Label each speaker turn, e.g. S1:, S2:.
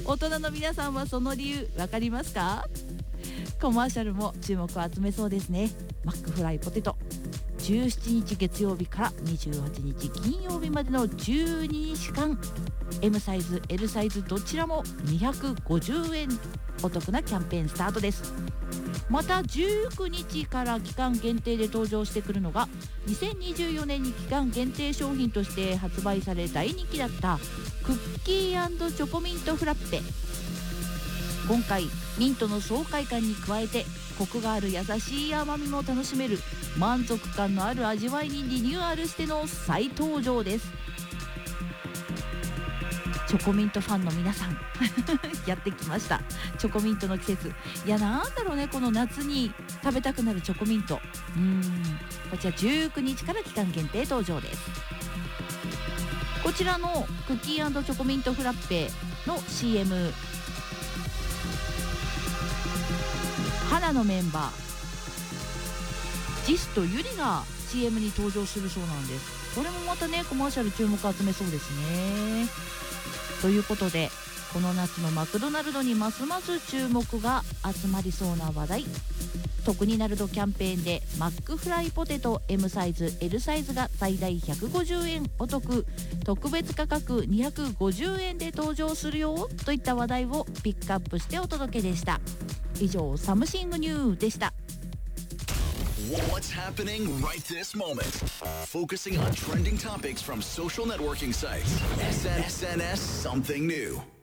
S1: 大人の皆さんはその理由わかりますか？コマーシャルも注目を集めそうですね。マックフライポテト17日月曜日から28日金曜日までの12日間 M サイズ L サイズどちらも250円お得なキャンペーンスタートです。また19日から期間限定で登場してくるのが2024年に期間限定商品として発売され大人気だったクッキー&チョコミントフラッペ。今回ミントの爽快感に加えてコクがある優しい甘みも楽しめる満足感のある味わいにリニューアルしての再登場です。チョコミントファンの皆さんやってきました。チョコミントの季節。いやなんだろうね、この夏に食べたくなるチョコミント。こちら19日から期間限定登場です。こちらのクッキー&チョコミントフラッペの CM、 花のメンバージスとユリが CM に登場するそうなんです。これもまたねコマーシャル注目集めそうですね。ということでこの夏のマクドナルドにますます注目が集まりそうな話題、特にナルドキャンペーンでマックフライポテト M サイズ L サイズが最大150円お得、特別価格250円で登場するよといった話題をピックアップしてお届けでした。以上サムシングニューでした。
S2: What's happening right this moment? Focusing on trending topics from social networking sites. SNS Something New.